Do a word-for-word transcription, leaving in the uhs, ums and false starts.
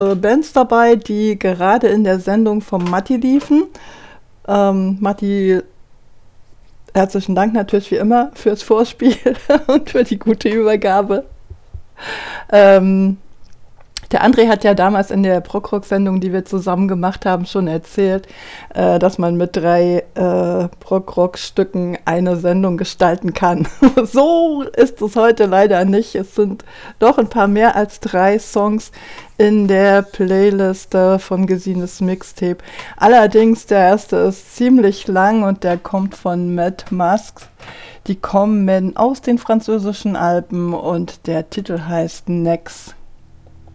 Bands dabei, die gerade in der Sendung vom Matti liefen. Ähm, Matti, herzlichen Dank natürlich wie immer fürs Vorspiel und für die gute Übergabe. Ähm, Der André hat ja damals in der Prog-Rock-Sendung, die wir zusammen gemacht haben, schon erzählt, äh, dass man mit drei äh, Prog-Rock-Stücken eine Sendung gestalten kann. So ist es heute leider nicht. Es sind doch ein paar mehr als drei Songs in der Playliste von Gesines Mixtape. Allerdings, der erste ist ziemlich lang und der kommt von Mad Masks. Die kommen aus den französischen Alpen und der Titel heißt Next.